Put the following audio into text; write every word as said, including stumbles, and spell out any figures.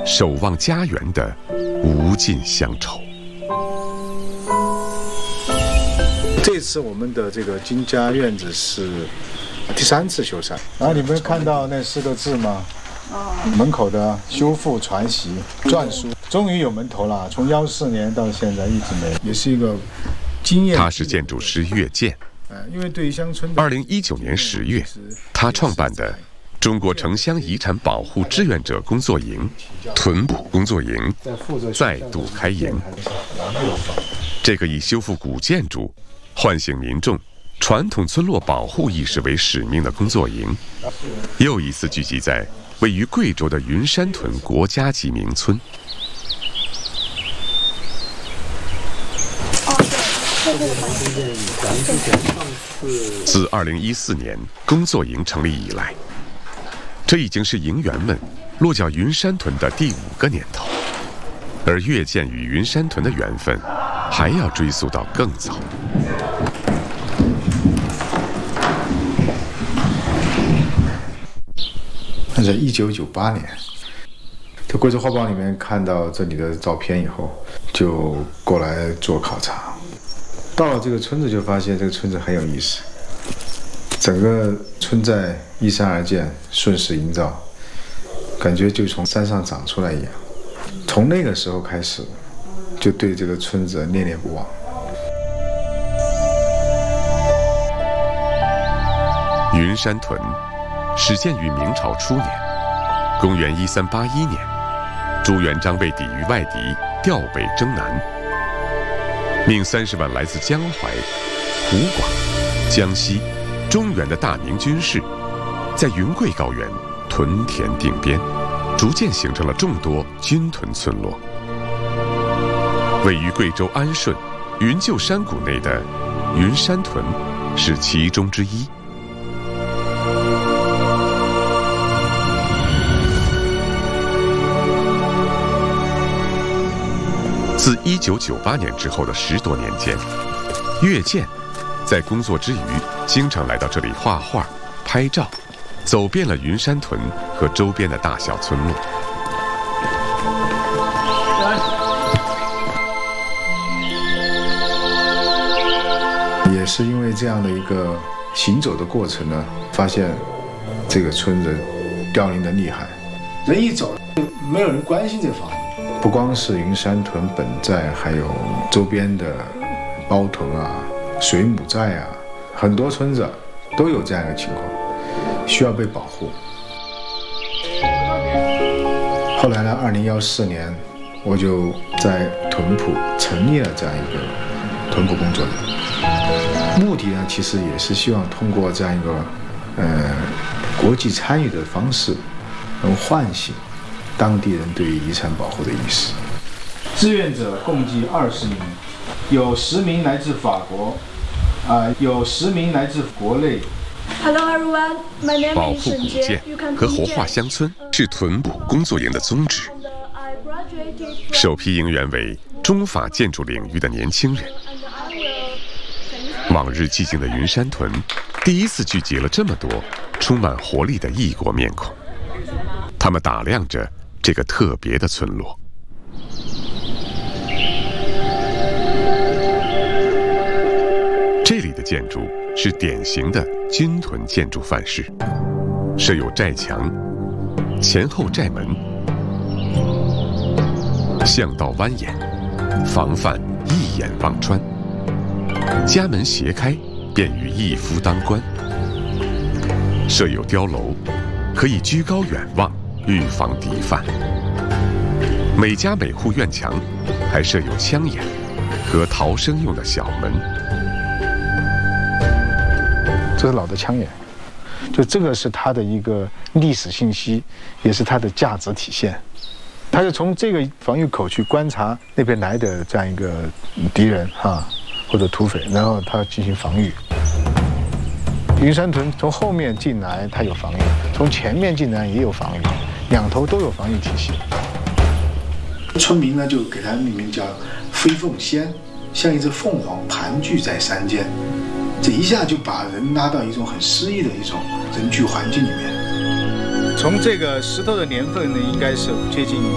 守望家园的无尽乡愁。 这次我们的这个金家院子是第三次修缮，然后你们看到那四个字吗？门口的修复传习篆书，终于有门头了。从幺四年到现在一直没有，也是一个经验。 他是建筑师岳建。 因为对乡村， 二零一九年十月，他创办的中国城乡遗产保护志愿者工作营屯埔工作营再度开营。这个以修复古建筑、唤醒民众传统村落保护意识为使命的工作营，又一次聚集在位于贵州的云山屯国家级名村。自二零一四年工作营成立以来，这已经是营员们落脚云山屯的第五个年头，而岳建与云山屯的缘分还要追溯到更早。 那在一九九八年，在贵州画报里面看到这里的照片以后，就过来做考察。到了这个村子，就发现这个村子很有意思，整个村寨依山而建，顺势营造，感觉就从山上长出来一样。从那个时候开始，就对这个村子念念不忘。 云山屯始建于明朝初年，公元一三八一年，朱元璋为抵御外敌，调北征南。命三十万来自江淮、湖广、江西、中原的大明军士，在云贵高原屯田定边，逐渐形成了众多军屯村落。位于贵州安顺云旧山谷内的云山屯是其中之一。自一九九八年之后的十多年间，岳建在工作之余，经常来到这里画画、拍照，走遍了云山屯和周边的大小村落。 也是因为这样的一个行走的过程呢，发现这个村子凋零的厉害，人一走，没有人关心这方面。不光是云山屯本寨，还有周边的包屯啊、水母寨啊，很多村子都有这样一个情况，需要被保护。后来呢，二零幺四年，我就在屯埔成立了这样一个屯埔工作营，目的呢，其实也是希望通过这样一个呃国际参与的方式，能唤醒当地人对于遗产保护的意识。 志愿者共计二十名，有十名来自法国，啊、呃，有十名来自国内。 Hello everyone, my name is 保护古建和活化乡村是屯埔工作营的宗旨。首批营员为中法建筑领域的年轻人。往日寂静的云山屯，第一次聚集了这么多充满活力的异国面孔。他们打量着这个特别的村落。这里的建筑是典型的军屯建筑范式，设有寨墙、前后寨门、巷道蜿蜒，防范一眼望穿；家门斜开，便于一夫当关；设有碉楼，可以居高远望，预防敌犯。每家每户院墙还设有枪眼和逃生用的小门。 这是老的枪眼，就这个是它的一个历史信息，也是它的价值体现。它是从这个防御口去观察那边来的这样一个敌人哈，或者土匪，然后它进行防御。云山屯从后面进来它有防御，从前面进来也有防御，两头都有防御体系。村民呢就给它命名叫飞凤仙，像一只凤凰盘踞在山间。这一下就把人拉到一种很诗意的一种人居环境里面。从这个石头的年份呢，应该是接近